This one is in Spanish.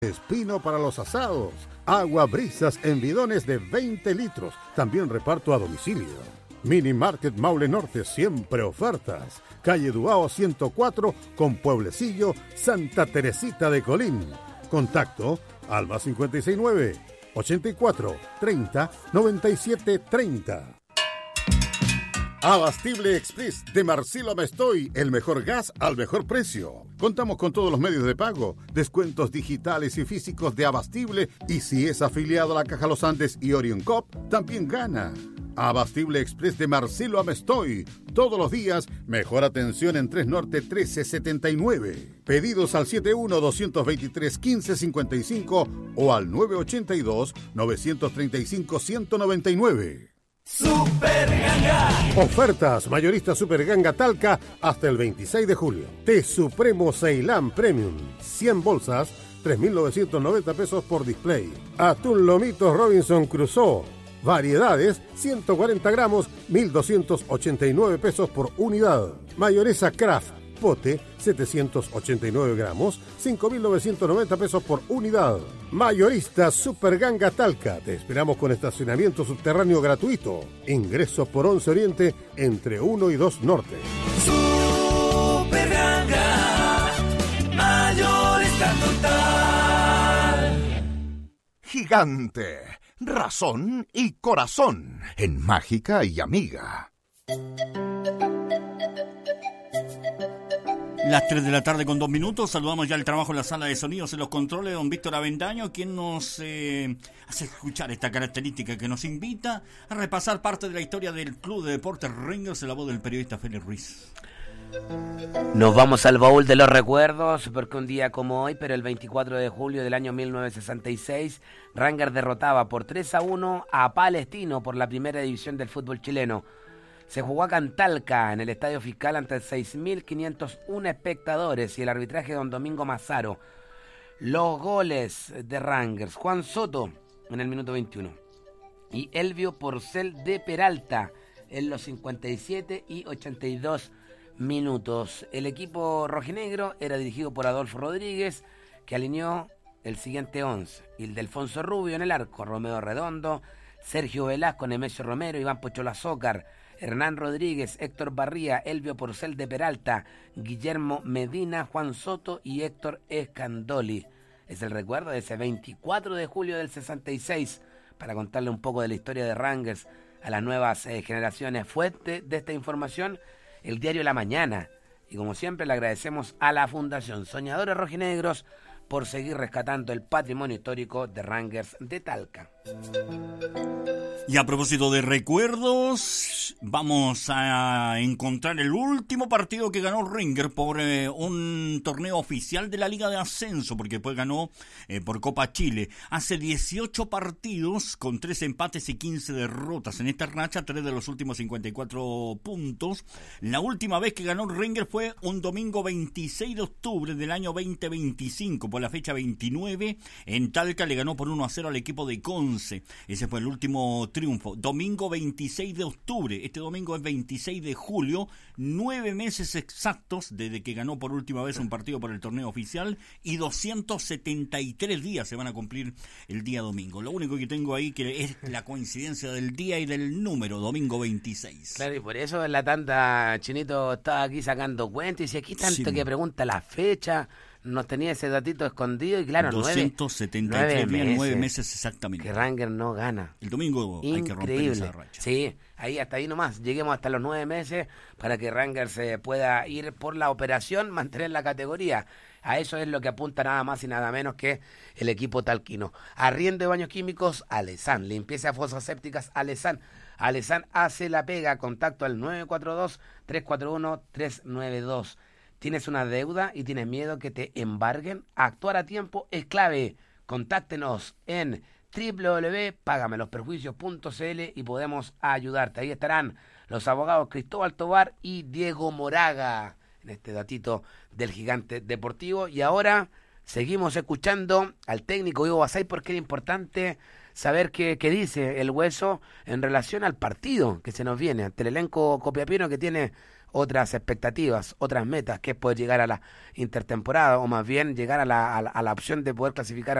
Espino para los asados. Agua Brisas en bidones de 20 litros. También reparto a domicilio. Mini Market Maule Norte, siempre ofertas. Calle Duao 104 con Pueblecillo, Santa Teresita de Colín. Contacto Alba 569 84 30 97 30. Abastible Express de Marcelo Mestoy, el mejor gas al mejor precio. Contamos con todos los medios de pago, descuentos digitales y físicos de Abastible, y si es afiliado a la Caja Los Andes y Orion Cop, también gana. Abastible Express de Marcelo Amestoy. Todos los días, mejor atención en 3 Norte 1379. Pedidos al 71-223-1555 o al 982-935-199. Super Ganga. Ofertas mayorista Super Ganga Talca hasta el 26 de julio. Té Supremo Ceilán Premium, 100 bolsas, 3.990 pesos por display. Atún Lomitos Robinson Crusoe, variedades, 140 gramos, 1.289 pesos por unidad. Mayonesa Kraft, pote, 789 gramos, 5.990 pesos por unidad. Mayorista Super Ganga Talca. Te esperamos con estacionamiento subterráneo gratuito. Ingreso por 11 Oriente entre 1 y 2 Norte. Super Ganga, mayorista total. Gigante, razón y corazón en Mágica y Amiga. Las 3 de la tarde con 2 minutos. Saludamos ya el trabajo en la sala de sonidos en los controles, don Víctor Avendaño, quien nos hace escuchar esta característica que nos invita a repasar parte de la historia del Club de Deportes Rangers en la voz del periodista Félix Ruiz. Nos vamos al baúl de los recuerdos, porque un día como hoy, pero el 24 de julio del año 1966, Rangers derrotaba por 3-1 a Palestino por la primera división del fútbol chileno. Se jugó acá en Talca, en el Estadio Fiscal, ante 6.501 espectadores y el arbitraje de don Domingo Mazaro. Los goles de Rangers: Juan Soto en el minuto 21 y Elvio Porcel de Peralta en los 57 y 82 minutos. El equipo rojinegro era dirigido por Adolfo Rodríguez, que alineó el siguiente 11: Ildefonso Rubio en el arco, Romeo Redondo, Sergio Velasco, Nemesio Romero, Iván Pochola Zócar, Hernán Rodríguez, Héctor Barría, Elvio Porcel de Peralta, Guillermo Medina, Juan Soto y Héctor Escandoli. Es el recuerdo de ese 24 de julio del 66, para contarle un poco de la historia de Rangers a las nuevas generaciones. Fuente de esta información, el diario La Mañana. Y como siempre le agradecemos a la Fundación Soñadores Rojinegros por seguir rescatando el patrimonio histórico de Rangers de Talca. Y a propósito de recuerdos, vamos a encontrar el último partido que ganó Rangers por un torneo oficial de la Liga de Ascenso, porque después ganó por Copa Chile. Hace 18 partidos con 3 empates y 15 derrotas. En esta racha, 3 de los últimos 54 puntos. La última vez que ganó Rangers fue un domingo 26 de octubre del año 2025. Por la fecha 29, en Talca le ganó por 1-0 al equipo de Conce. Ese fue el último triunfo. Domingo 26 de octubre. Este domingo es 26 de julio. 9 meses exactos desde que ganó por última vez un partido por el torneo oficial, y 273 días se van a cumplir el día domingo. Lo único que tengo ahí que es la coincidencia del día y del número, domingo 26. Claro, y por eso en la tanda Chinito estaba aquí sacando cuentas, y si aquí tanto sí, que pregunta la fecha, nos tenía ese datito escondido, y claro, 273 días, 9 meses exactamente. Que Rangers no gana. El domingo hay que romper esa racha. Sí, hasta ahí nomás. Lleguemos hasta los 9 meses para que Rangers pueda ir por la operación, mantener la categoría. A eso es lo que apunta nada más y nada menos que el equipo talquino. Arriendo de baños químicos, Alesan. Limpieza de fosas sépticas, Alesan. Alesan hace la pega. Contacto al 942-341-392. ¿Tienes una deuda y tienes miedo que te embarguen? Actuar a tiempo es clave. Contáctenos en www.pagamelosperjuicios.cl y podemos ayudarte. Ahí estarán los abogados Cristóbal Tobar y Diego Moraga en este datito del Gigante Deportivo. Y ahora seguimos escuchando al técnico Ivo Basay, porque era importante saber qué dice el Hueso en relación al partido que se nos viene ante el elenco copiapino, que tiene otras expectativas, otras metas, que es poder llegar a la intertemporada, o más bien llegar a la opción de poder clasificar